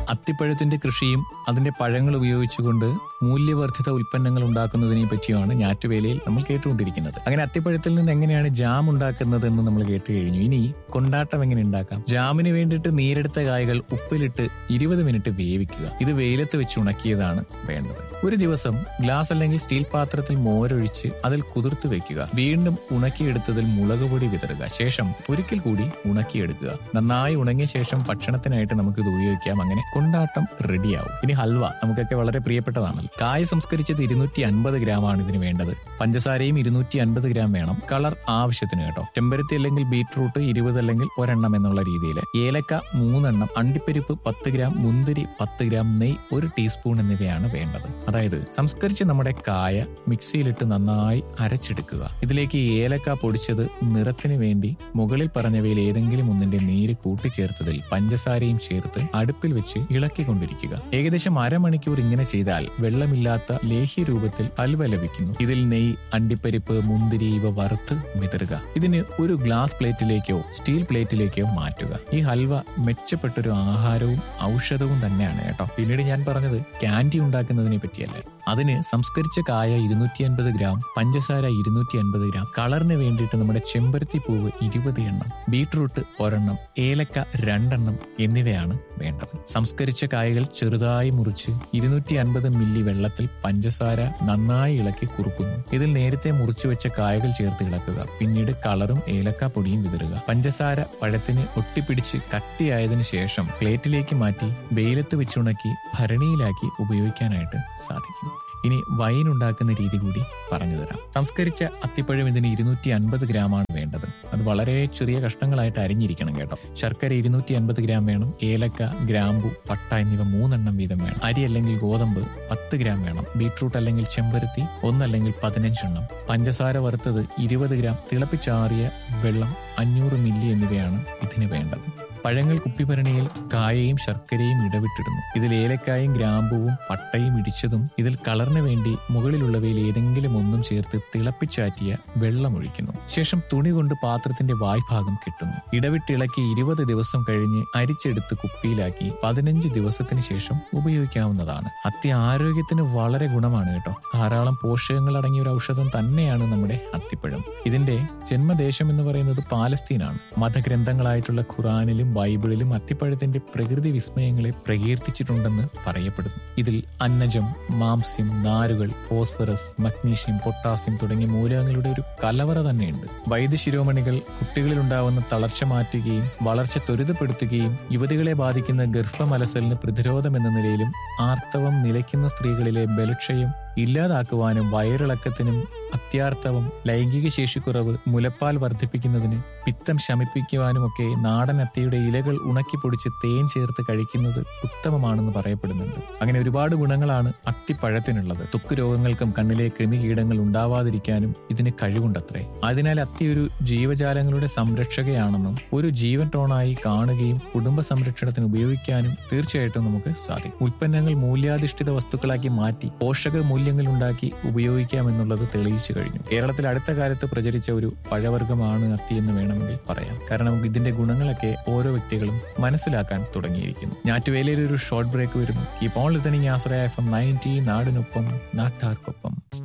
അത്തിപ്പഴത്തിന്റെ കൃഷിയും അതിന്റെ പഴങ്ങൾ ഉപയോഗിച്ചുകൊണ്ട് മൂല്യവർദ്ധിത ഉൽപ്പന്നങ്ങൾ ഉണ്ടാക്കുന്നതിനെ പറ്റിയാണ് ഞാറ്റുവേലയിൽ നമ്മൾ കേട്ടുകൊണ്ടിരിക്കുന്നത്. അങ്ങനെ അത്തിപ്പഴത്തിൽ നിന്ന് എങ്ങനെയാണ് ജാം ഉണ്ടാക്കുന്നത് എന്ന് നമ്മൾ കേട്ട് കഴിഞ്ഞു. ഇനി കൊണ്ടാട്ടം എങ്ങനെ ഉണ്ടാക്കാം? ജാമിന് വേണ്ടിയിട്ട് നീരെടുത്ത കായകൾ ഉപ്പിലിട്ട് 20 മിനിറ്റ് വേവിക്കുക. ഇത് വെയിലത്ത് വെച്ച് ഉണക്കിയതാണ് വേണ്ടത്. ഒരു ദിവസം ഗ്ലാസ് അല്ലെങ്കിൽ സ്റ്റീൽ പാത്രത്തിൽ മോരൊഴിച്ച് അതിൽ കുതിർത്ത് വെക്കുക. വീണ്ടും ഉണക്കിയെടുത്തതിൽ മുളക് പൊടി വിതറുക. ശേഷം ഒരിക്കൽ കൂടി ഉണക്കിയെടുക്കുക. നന്നായി ഉണങ്ങിയ ശേഷം ഭക്ഷണത്തിനായിട്ട് നമുക്ക് ഇത് ഉപയോഗിക്കാം. അങ്ങനെ കൊണ്ടാട്ടം റെഡിയാവും. ഇനി ഹൽവ നമുക്കൊക്കെ വളരെ പ്രിയപ്പെട്ടതാണല്ലോ. കായ സംസ്കരിച്ചത് 250 ഗ്രാമാണ് ഇതിന് വേണ്ടത്. പഞ്ചസാരയും 250 ഗ്രാം വേണം. കളർ ആവശ്യത്തിന് കേട്ടോ. ചെമ്പരത്തി അല്ലെങ്കിൽ ബീറ്റ്റൂട്ട് 20 അല്ലെങ്കിൽ ഒരെണ്ണം എന്നുള്ള രീതിയിൽ. ഏലക്ക 3 എണ്ണം, അണ്ടിപ്പരിപ്പ് 10 ഗ്രാം, മുന്തിരി 10 ഗ്രാം, നെയ് 1 ടീസ്പൂൺ എന്നിവയാണ് വേണ്ടത്. അതായത് സംസ്കരിച്ച് നമ്മുടെ കായ മിക്സിയിലിട്ട് നന്നായി അരച്ചെടുക്കുക. ഇതിലേക്ക് ഏലക്ക പൊടിച്ചത് നിറത്തിന് വേണ്ടി മുകളിൽ പറഞ്ഞവയിൽ ഏതെങ്കിലും ഒന്നിന്റെ നീര് കൂട്ടിച്ചേർത്തതിൽ പഞ്ചസാരയും ചേർത്ത് അടുപ്പിൽ വെച്ച് ഇളക്കിക്കൊണ്ടിരിക്കുക. ഏകദേശം അരമണിക്കൂർ ഇങ്ങനെ ചെയ്താൽ വെള്ളമില്ലാത്ത ലേഹ്യ രൂപത്തിൽ ഹൽവ ലഭിക്കുന്നു. ഇതിൽ നെയ്യ്, അണ്ടിപ്പരിപ്പ്, മുന്തിരി ഇവ വറുത്ത് വിതറുക. ഇതിന് ഒരു ഗ്ലാസ് പ്ലേറ്റിലേക്കോ സ്റ്റീൽ പ്ലേറ്റിലേക്കോ മാറ്റുക. ഈ ഹൽവ മെച്ചപ്പെട്ടൊരു ആഹാരവും ഔഷധവും തന്നെയാണ് കേട്ടോ. പിന്നീട് ഞാൻ പറഞ്ഞത് ക്യാൻഡി ഉണ്ടാക്കുന്നതിനെ പറ്റിയല്ലേ. അതിന് സംസ്കരിച്ച കായ 250 ഗ്രാം, പഞ്ചസാര 250 ഗ്രാം, കളറിന് വേണ്ടിയിട്ട് നമ്മുടെ ചെമ്പരത്തി പൂവ് 20 എണ്ണം, ബീട്രൂട്ട് ഒരെണ്ണം, ഏലക്ക 2 എണ്ണം എന്നിവയാണ് വേണ്ടത്. സംസ്കരിച്ച കായകൾ ചെറുതായി മുറിച്ച് 250 മില്ലി വെള്ളത്തിൽ പഞ്ചസാര നന്നായി ഇളക്കി കുറുക്കുന്നു. ഇതിൽ നേരത്തെ മുറിച്ചു വെച്ച കായകൾ ചേർത്ത് ഇളക്കുക. പിന്നീട് കളറും ഏലക്കാപ്പൊടിയും വിതറുക. പഞ്ചസാര പഴത്തിന് ഒട്ടിപ്പിടിച്ച് കട്ടിയായതിനു ശേഷം പ്ലേറ്റിലേക്ക് മാറ്റി വെയിലത്ത് വെച്ചുണക്കി ഭരണിയിലാക്കി ഉപയോഗിക്കാനായിട്ട് സാധിക്കും. ഇനി വൈൻ ഉണ്ടാക്കുന്ന രീതി കൂടി പറഞ്ഞു തരാം. സംസ്കരിച്ച അത്തിപ്പഴം ഇതിന് 250 ഗ്രാമാണ് വേണ്ടത്. അത് വളരെ ചെറിയ കഷ്ണങ്ങളായിട്ട് അരിഞ്ഞിരിക്കണം കേട്ടോ. ശർക്കര 250 ഗ്രാം വേണം. ഏലക്ക, ഗ്രാമ്പു, പട്ട എന്നിവ 3 എണ്ണം വീതം വേണം. അരി അല്ലെങ്കിൽ ഗോതമ്പ് 10 ഗ്രാം വേണം. ബീട്രൂട്ട് അല്ലെങ്കിൽ ചെമ്പരത്തി 1 അല്ലെങ്കിൽ 15 എണ്ണം. പഞ്ചസാര വറുത്തത് 20 ഗ്രാം. തിളപ്പിച്ചാറിയ വെള്ളം 500 മില്ലി എന്നിവയാണ് ഇതിന് വേണ്ടത്. പഴങ്ങൾ കുപ്പിഭരണിയിൽ കായയും ശർക്കരയും ഇടവിട്ടിടുന്നു. ഇതിൽ ഏലക്കായും ഗ്രാമ്പുവും പട്ടയും ഇടിച്ചതും ഇതിൽ കളറിന് വേണ്ടി മുകളിലുള്ളവയിൽ ഏതെങ്കിലും ഒന്നും ചേർത്ത് തിളപ്പിച്ചാറ്റിയ വെള്ളം ഒഴിക്കുന്നു. ശേഷം തുണി കൊണ്ട് പാത്രത്തിന്റെ വായ്ഭാഗം കെട്ടുന്നു. ഇടവിട്ടിളക്കി 20 ദിവസം കഴിഞ്ഞ് അരിച്ചെടുത്ത് കുപ്പിയിലാക്കി 15 ദിവസത്തിന് ശേഷം ഉപയോഗിക്കാവുന്നതാണ്. ആരോഗ്യത്തിന് വളരെ ഗുണമാണ് കേട്ടോ. ധാരാളം പോഷകങ്ങൾ അടങ്ങിയ ഒരു ഔഷധം തന്നെയാണ് നമ്മുടെ അത്തിപ്പഴം. ഇതിന്റെ ജന്മദേശം എന്ന് പറയുന്നത് പാലസ്തീനാണ്. മതഗ്രന്ഥങ്ങളായിട്ടുള്ള ഖുറാനിലും ബൈബിളിലും അത്തിപ്പഴത്തിന്റെ പ്രകൃതി വിസ്മയങ്ങളെ പ്രകീർത്തിച്ചിട്ടുണ്ടെന്ന് പറയപ്പെടുന്നു. ഇതിൽ അന്നജം, മാംസ്യം, നാരുകൾ, ഫോസ്ഫറസ്, മഗ്നീഷ്യം, പൊട്ടാസ്യം തുടങ്ങിയ മൂലകങ്ങളുടെ ഒരു കലവറ തന്നെയുണ്ട്. വൈദ്യശിരോമണികൾ കുട്ടികളിലുണ്ടാവുന്ന തളർച്ച മാറ്റുകയും വളർച്ച ത്വരിതപ്പെടുത്തുകയും യുവതികളെ ബാധിക്കുന്ന ഗർഭമലസലിന് പ്രതിരോധം എന്ന നിലയിലും ആർത്തവം നിലയ്ക്കുന്ന സ്ത്രീകളിലെ ബലക്ഷയം ഇല്ലാതാക്കുവാനും വയറിളക്കത്തിനും അത്യാർത്തവം, ലൈംഗിക ശേഷിക്കുറവ്, മുലപ്പാൽ വർദ്ധിപ്പിക്കുന്നതിന്, പിത്തം ശമിപ്പിക്കുവാനുമൊക്കെ നാടൻ അത്തിയുടെ ഇലകൾ ഉണക്കി പൊടിച്ച് തേൻ ചേർത്ത് കഴിക്കുന്നത് ഉത്തമമാണെന്ന് പറയപ്പെടുന്നുണ്ട്. അങ്ങനെ ഒരുപാട് ഗുണങ്ങളാണ് അത്തിപ്പഴത്തിനുള്ളത്. ത്വക്ക് രോഗങ്ങൾക്കും കണ്ണിലെ കൃമികീടങ്ങൾ ഉണ്ടാവാതിരിക്കാനും ഇതിന് കഴിവുണ്ടത്രേ. അതിനാൽ അത്തി ഒരു ജീവജാലങ്ങളുടെ സംരക്ഷകയാണെന്നും ഒരു ജീവൻ ടോണായി കാണുകയും കുടുംബ സംരക്ഷണത്തിന് ഉപയോഗിക്കാനും തീർച്ചയായിട്ടും നമുക്ക് സാധിക്കും. ഉൽപ്പന്നങ്ങൾ മൂല്യാധിഷ്ഠിത വസ്തുക്കളാക്കി മാറ്റി പോഷക മൂല്യങ്ങൾ ഉണ്ടാക്കി ഉപയോഗിക്കാമെന്നുള്ളത് തെളിയിച്ചു കഴിഞ്ഞു. കേരളത്തിൽ അടുത്ത കാലത്ത് പ്രചരിച്ച ഒരു പഴവർഗ്ഗമാണ് അത്തി എന്ന് വേണമെങ്കിൽ പറയാം. കാരണം ഇതിന്റെ ഗുണങ്ങളൊക്കെ ഓരോ വ്യക്തികളും മനസ്സിലാക്കാൻ തുടങ്ങിയിരിക്കുന്നു. ഞാറ്റുവേലയിൽ ഒരു ഷോർട്ട് ബ്രേക്ക് വരുന്നു. Keep on listening Ashraya FM 90 നാടിനൊപ്പം നാട്ടാർക്കൊപ്പം.